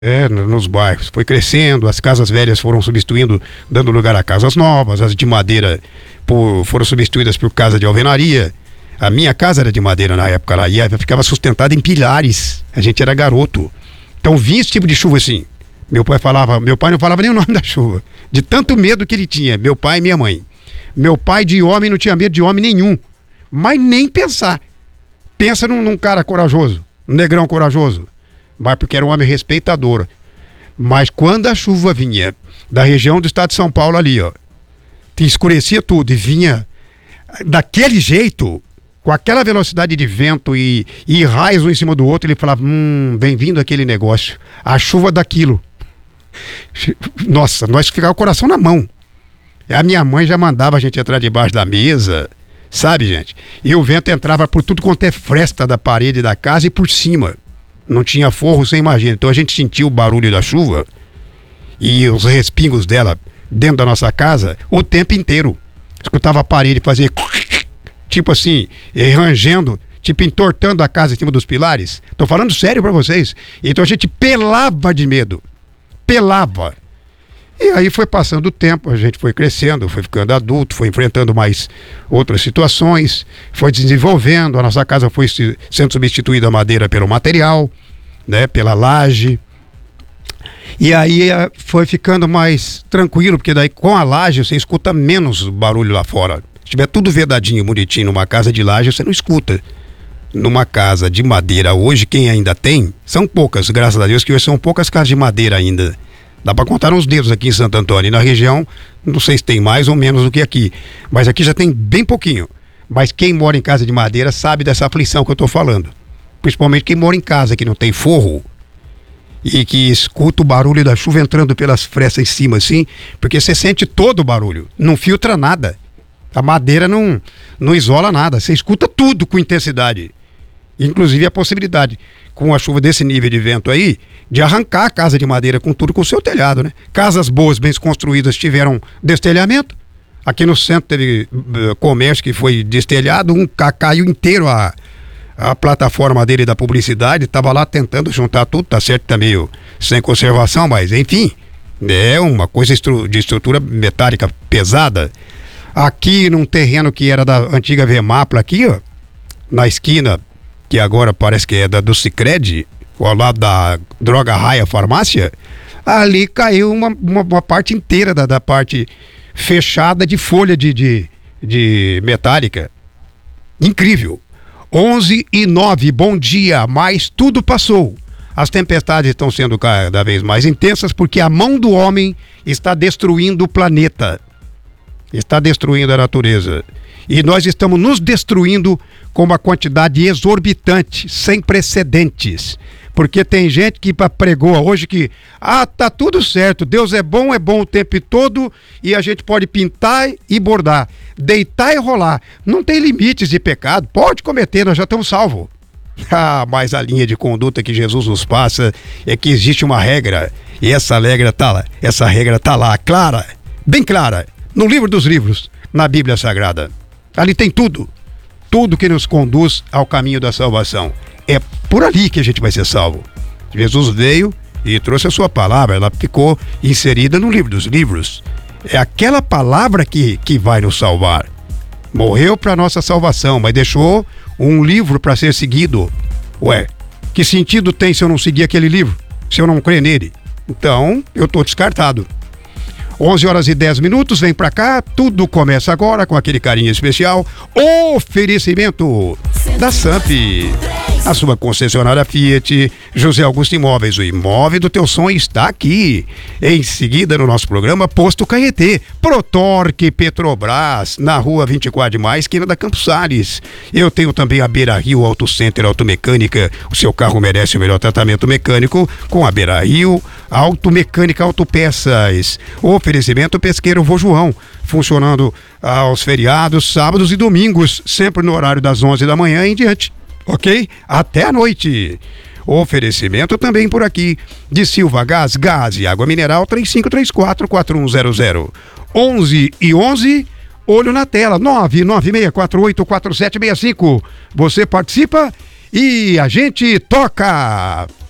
Nos bairros. Foi crescendo, as casas velhas foram substituindo, dando lugar a casas novas, as de madeira foram substituídas por casa de alvenaria. A minha casa era de madeira na época lá, e ficava sustentada em pilares. A gente era garoto. Então vinha esse tipo de chuva assim. Meu pai não falava nem o nome da chuva, de tanto medo que ele tinha, meu pai e minha mãe. Meu pai de homem não tinha medo de homem nenhum, mas nem pensar. Pensa num cara corajoso, um negrão corajoso, mas porque era um homem respeitador. Mas quando a chuva vinha da região do estado de São Paulo ali, ó, que escurecia tudo e vinha daquele jeito, com aquela velocidade de vento e raios um em cima do outro, ele falava, vem vindo aquele negócio, a chuva daquilo. Nossa, nós ficava o coração na mão. A minha mãe já mandava a gente entrar debaixo da mesa, sabe, gente? E o vento entrava por tudo quanto é fresta da parede da casa e por cima. Não tinha forro, você imagina. Então a gente sentia o barulho da chuva e os respingos dela dentro da nossa casa o tempo inteiro. Escutava a parede fazer tipo assim, rangendo, tipo entortando a casa em cima dos pilares. Tô falando sério pra vocês. Então a gente pelava de medo. Pelava. E aí foi passando o tempo, a gente foi crescendo, foi ficando adulto, foi enfrentando mais outras situações, foi desenvolvendo, a nossa casa foi sendo substituída a madeira pelo material, né, pela laje. E aí foi ficando mais tranquilo, porque daí com a laje você escuta menos barulho lá fora. Se tiver tudo vedadinho, bonitinho, numa casa de laje, você não escuta. Numa casa de madeira hoje, quem ainda tem, são poucas, graças a Deus, que hoje são poucas casas de madeira ainda. Dá para contar uns dedos aqui em Santo Antônio. E na região, não sei se tem mais ou menos do que aqui. Mas aqui já tem bem pouquinho. Mas quem mora em casa de madeira sabe dessa aflição que eu tô falando. Principalmente quem mora em casa que não tem forro e que escuta o barulho da chuva entrando pelas frestas em cima assim, porque você sente todo o barulho. Não filtra nada. A madeira não isola nada. Você escuta tudo com intensidade. Inclusive a possibilidade, com a chuva desse nível de vento aí, de arrancar a casa de madeira com tudo, com o seu telhado, né? Casas boas, bem construídas, tiveram destelhamento. Aqui no centro teve comércio que foi destelhado, caiu inteiro a plataforma dele da publicidade, estava lá tentando juntar tudo, tá certo, tá meio sem conservação, mas enfim, é uma coisa de estrutura metálica pesada. Aqui num terreno que era da antiga Vemapla, aqui, ó, na esquina, que agora parece que é do Sicredi, ao lado da Droga Raia Farmácia, ali caiu uma parte inteira da parte fechada de folha de metálica. Incrível. 11:09, bom dia, mas tudo passou. As tempestades estão sendo cada vez mais intensas porque a mão do homem está destruindo o planeta. Está destruindo a natureza. E nós estamos nos destruindo com uma quantidade exorbitante, sem precedentes. Porque tem gente que pregou hoje que tá tudo certo, Deus é bom o tempo todo e a gente pode pintar e bordar, deitar e rolar. Não tem limites de pecado, pode cometer, nós já estamos salvos. Mas a linha de conduta que Jesus nos passa é que existe uma regra, e essa regra tá lá, clara, bem clara, no livro dos livros, na Bíblia Sagrada. Ali tem tudo que nos conduz ao caminho da salvação. É por ali que a gente vai ser salvo. Jesus veio e trouxe a sua palavra, ela ficou inserida no livro dos livros. É aquela palavra que vai nos salvar. Morreu para nossa salvação, mas deixou um livro para ser seguido. Ué, que sentido tem se eu não seguir aquele livro? Se eu não crer nele? Então, eu tô descartado. 11h10, vem pra cá, tudo começa agora com aquele carinho especial, oferecimento da Samp, a sua concessionária Fiat, José Augusto Imóveis, o imóvel do teu sonho está aqui. Em seguida no nosso programa, Posto Caetê, Protorque Petrobras, na rua 24 de maio, esquina da Campos Sales. Eu tenho também a Beira Rio Auto Center Automecânica, o seu carro merece o melhor tratamento mecânico com a Beira Rio Automecânica Autopeças. Oferecimento Pesqueiro Vô João, funcionando aos feriados, sábados e domingos, sempre no horário das 11 da manhã em diante. Ok? Até a noite. Oferecimento também por aqui de Silva Gás e Água Mineral 3534-4100. 11:11, olho na tela, 996484765. Você participa e a gente toca!